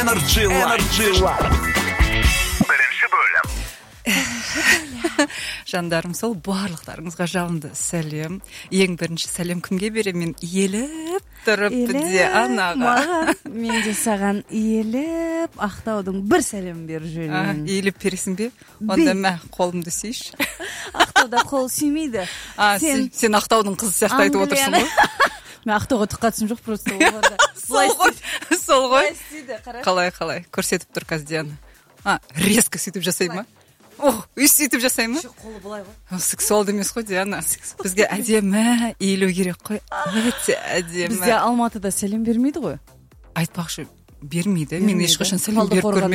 Energy Live. Бірінші бөлім. Жандарым, сол барлықтарыңызға жалынды сәлем. Ең бірінші сәлем кімге беремін? Мен иеліп тұрып де анаға. Мен де саған иеліп, Ақтаудың бір сәлем беріп жүрейін. Иеліп бересің бе? Онда мә, қолымды сүйші. Ақтауда қол сүймейді. Сен Ақтаудың қызы сияқты айтып отырсың ғой? Мен Ақтауға түқатысым жоқ, просто сол ғой. Қалай, көрсетіп тұр қаздияны. Резко сөйтіп жасай ма? Сөйтіп жасай ма? Қолы былай ғой. Сексуалды емес қой, Диана. Бізге әдемі иілу керек қой. Өте әдемі. Бізде Алматыда сәлем бермейді ғой. Айтпақшы, бермейді. Мен ешқашан сәлем беріп көрмедім.